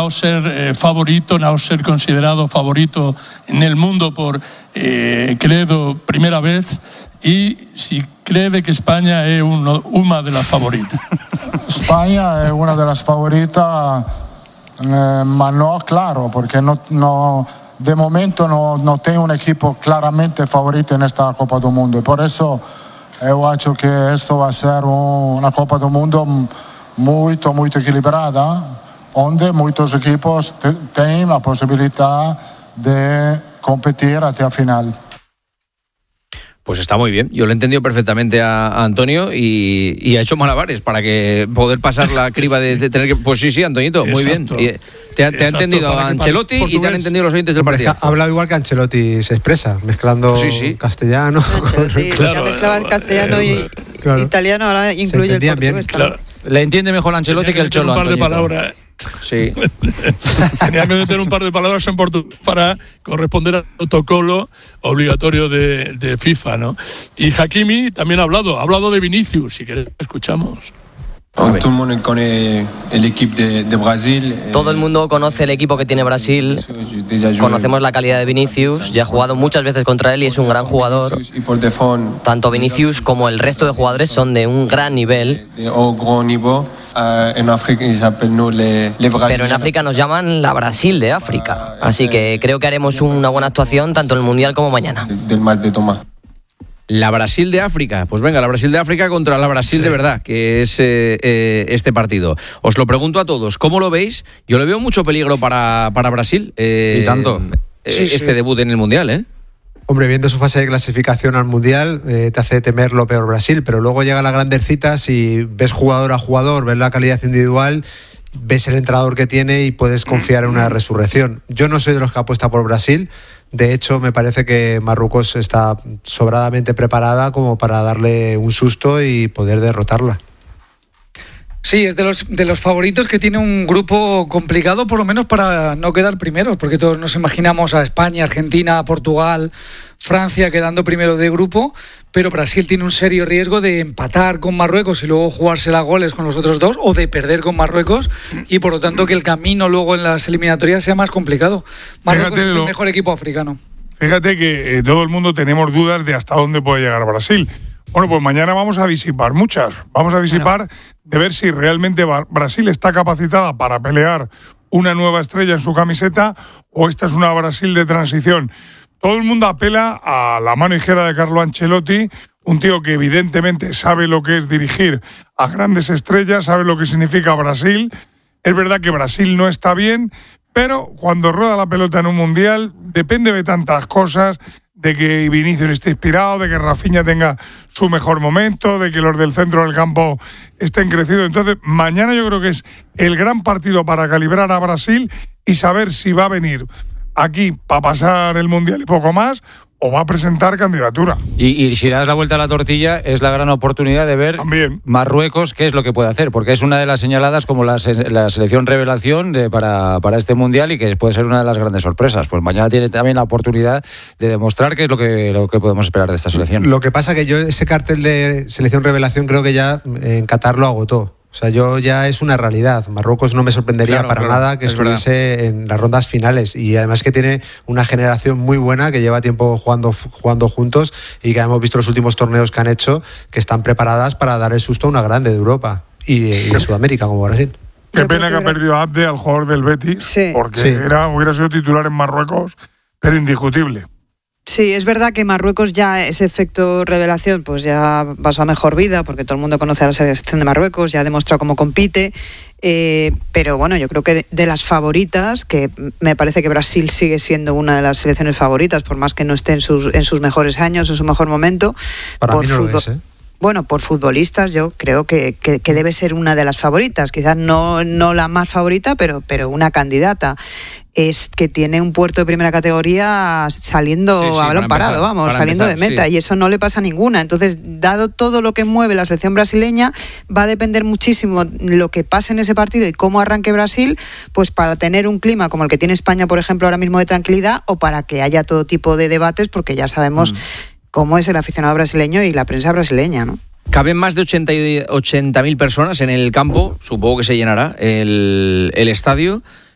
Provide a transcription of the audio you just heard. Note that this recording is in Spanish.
no ser favorito, no ser considerado favorito en el mundo por, credo, primera vez, y si crede que España es una de las favoritas. España es una de las favoritas, ma no claro, porque no, de momento no tengo un equipo claramente favorito en esta Copa del Mundo. Y por eso yo creo que esto va a ser una Copa del Mundo muy equilibrada, donde muchos equipos tienen la posibilidad de competir hasta el final. Pues está muy bien. Yo lo he entendido perfectamente a Antonio y ha hecho malabares para que poder pasar la criba de tener que... Pues sí, Antoñito, muy Exacto. bien. Te ha entendido Ancelotti y te han entendido los oyentes del partido. Ha hablado igual que Ancelotti se expresa, mezclando castellano. Claro, mezclaba castellano y italiano, ahora incluye el portugués. Claro. Le entiende mejor Ancelotti que el Cholo. Un par de palabras. Sí. Tenía que meter un par de palabras en portugués para corresponder al protocolo obligatorio de FIFA, ¿no? Y Hakimi también ha hablado de Vinicius, si querés, escuchamos. Todo el mundo conoce el equipo de Brasil. Todo el mundo conoce el equipo que tiene Brasil. Conocemos la calidad de Vinicius. Ya he jugado muchas veces contra él y es un gran jugador. Tanto Vinicius como el resto de jugadores son de un gran nivel. Pero en África nos llaman la Brasil de África. Así que creo que haremos una buena actuación tanto en el Mundial como mañana. La Brasil de África. Pues venga, la Brasil de África contra la Brasil de verdad, que es este partido. Os lo pregunto a todos, ¿cómo lo veis? Yo le veo mucho peligro para Brasil. Y tanto. Debut en el Mundial, ¿eh? Hombre, viendo su fase de clasificación al Mundial, te hace temer lo peor Brasil, pero luego llega la grandes citas y ves jugador a jugador, ves la calidad individual, ves el entrenador que tiene y puedes confiar en una resurrección. Yo no soy de los que apuesta por Brasil. De hecho, me parece que Marruecos está sobradamente preparada como para darle un susto y poder derrotarla. Sí, es de los favoritos que tiene un grupo complicado, por lo menos para no quedar primeros, porque todos nos imaginamos a España, Argentina, Portugal, Francia quedando primero de grupo, pero Brasil tiene un serio riesgo de empatar con Marruecos y luego jugársela a goles con los otros dos, o de perder con Marruecos, y por lo tanto que el camino luego en las eliminatorias sea más complicado. Marruecos es el mejor equipo africano. Fíjate que todo el mundo tenemos dudas de hasta dónde puede llegar Brasil. Bueno, pues mañana vamos a disipar muchas. Vamos a disipar de ver si realmente Brasil está capacitada para pelear una nueva estrella en su camiseta o esta es una Brasil de transición. Todo el mundo apela a la mano izquierda de Carlo Ancelotti, un tío que evidentemente sabe lo que es dirigir a grandes estrellas, sabe lo que significa Brasil. Es verdad que Brasil no está bien, pero cuando rueda la pelota en un mundial depende de tantas cosas, de que Vinicius esté inspirado, de que Rafinha tenga su mejor momento, de que los del centro del campo estén crecidos. Entonces, mañana yo creo que es el gran partido para calibrar a Brasil y saber si va a venir aquí para pasar el Mundial y poco más, o va a presentar candidatura. Y si das la vuelta a la tortilla, es la gran oportunidad de ver también Marruecos qué es lo que puede hacer, porque es una de las señaladas como la selección revelación para este Mundial y que puede ser una de las grandes sorpresas. Pues mañana tiene también la oportunidad de demostrar qué es lo que podemos esperar de esta selección. Lo que pasa que yo ese cartel de selección revelación creo que ya en Qatar lo agotó. O sea, yo ya es una realidad. Marruecos no me sorprendería nada que estuviese en las rondas finales. Y además que tiene una generación muy buena que lleva tiempo jugando juntos y que hemos visto los últimos torneos que han hecho que están preparadas para dar el susto a una grande de Europa y de Sudamérica como Brasil. Qué pena que ha perdido a Abde, al jugador del Betis, porque hubiera sido titular en Marruecos, pero indiscutible. Sí, es verdad que Marruecos ya ese efecto revelación pues ya pasó a mejor vida porque todo el mundo conoce a la selección de Marruecos, ya ha demostrado cómo compite, pero bueno, yo creo que de las favoritas, que me parece que Brasil sigue siendo una de las selecciones favoritas, por más que no esté en sus mejores años, en su mejor momento. Para mí no lo es, ¿eh? Bueno, por futbolistas yo creo que debe ser una de las favoritas, quizás no la más favorita, pero una candidata. Es que tiene un puerto de primera categoría saliendo a balón parado, saliendo de meta, y eso no le pasa a ninguna. Entonces, dado todo lo que mueve la selección brasileña, va a depender muchísimo lo que pase en ese partido y cómo arranque Brasil, pues para tener un clima como el que tiene España, por ejemplo, ahora mismo de tranquilidad, o para que haya todo tipo de debates, porque ya sabemos cómo es el aficionado brasileño y la prensa brasileña, ¿no? Caben más de 80.000 personas en el campo, supongo que se llenará el estadio.